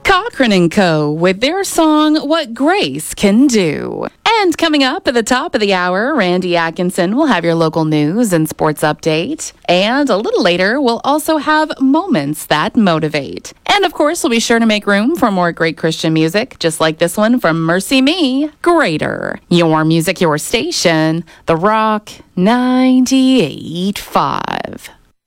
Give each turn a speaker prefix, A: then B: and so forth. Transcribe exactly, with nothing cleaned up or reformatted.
A: Cochran and Co. with their song, What Grace Can Do. And coming up at the top of the hour, Randy Atkinson will have your local news and sports update. And a little later, we'll also have Moments That Motivate. And of course, we'll be sure to make room for more great Christian music, just like this one from Mercy Me, Greater. Your music, your station, The Rock ninety-eight point five.